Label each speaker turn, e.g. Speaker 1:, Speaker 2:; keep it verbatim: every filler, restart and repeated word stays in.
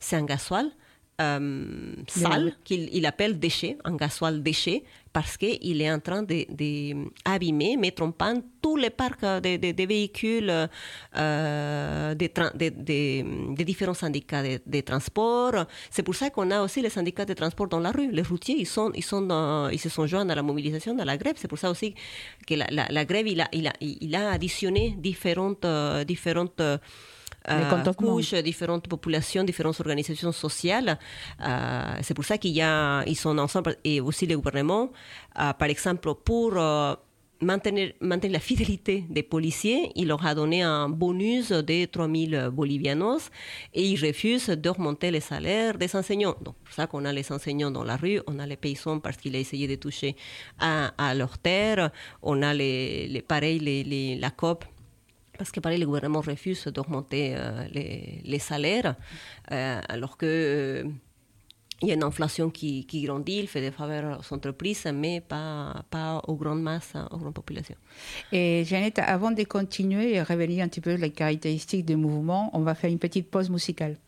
Speaker 1: c'est un gasoil euh, sale oui. qu'il il appelle déchet, un gasoil déchet, parce qu'il est en train d'abîmer, de, de mettre en panne tous les parcs de, de, de véhicules euh, des de, de, de, de différents syndicats de, de transport. C'est pour ça qu'on a aussi les syndicats de transport dans la rue. Les routiers, ils, sont, ils, sont dans, ils se sont joints à la mobilisation, à la grève. C'est pour ça aussi que la, la, la grève, il a, il, a, il a additionné différentes... Euh, différentes Euh, couches, différentes populations, différentes organisations sociales. Euh, c'est pour ça qu'il y a, ils sont ensemble, et aussi le gouvernement, euh, par exemple, pour euh, maintenir, maintenir la fidélité des policiers, il leur a donné un bonus de trois mille bolivianos et ils refusent d'augmenter les salaires des enseignants. Donc, c'est pour ça qu'on a les enseignants dans la rue, on a les paysans parce qu'ils ont essayé de toucher à, à leurs terres, on a les, les pareil, les, les, la C O P. Parce que pareil, le gouvernement refuse d'augmenter euh, les, les salaires, euh, alors que euh, il y a une inflation qui, qui grandit, il fait des faveurs aux entreprises, mais pas, pas aux grandes masses, aux grandes populations.
Speaker 2: Et Jeannette, avant de continuer et revenir un petit peu les caractéristiques du mouvement, on va faire une petite pause musicale.